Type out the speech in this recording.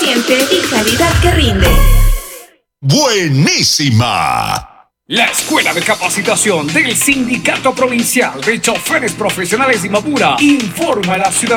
eficiente y calidad que rinde. ¡Buenísima! La Escuela de Capacitación del Sindicato Provincial de Choferes Profesionales de Imbabura informa a la ciudad